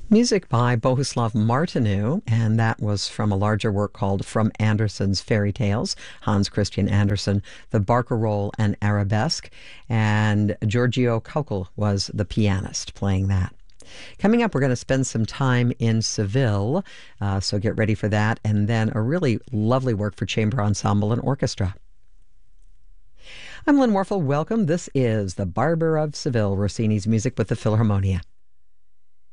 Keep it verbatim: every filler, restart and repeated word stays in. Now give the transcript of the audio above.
Music by Bohuslav Martinu, and that was from a larger work called From Andersen's Fairy Tales, Hans Christian Andersen, the Barcarolle and Arabesque, and Giorgio Kaukel was the pianist playing that. Coming up, we're going to spend some time in Seville, uh, so get ready for that, and then a really lovely work for chamber ensemble and orchestra. I'm Lynn Warfel. Welcome. This is The Barber of Seville, Rossini's music with the Philharmonia.